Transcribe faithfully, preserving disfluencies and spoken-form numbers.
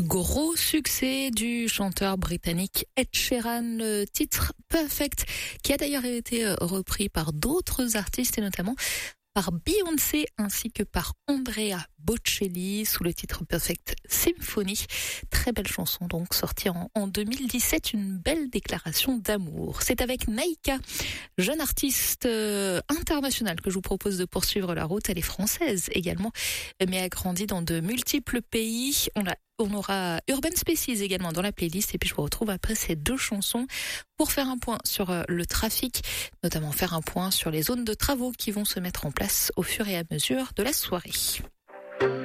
Gros succès du chanteur britannique Ed Sheeran, le titre Perfect, qui a d'ailleurs été repris par d'autres artistes et notamment par Beyoncé ainsi que par Andrea Bocelli sous le titre Perfect Symphony. Très belle chanson donc sortie en, en deux mille dix-sept, une belle déclaration d'amour. C'est avec Naïka, jeune artiste euh, internationale, que je vous propose de poursuivre la route. Elle est française également, mais a grandi dans de multiples pays. On a On aura Urban Species également dans la playlist et puis je vous retrouve après ces deux chansons pour faire un point sur le trafic, notamment faire un point sur les zones de travaux qui vont se mettre en place au fur et à mesure de la soirée.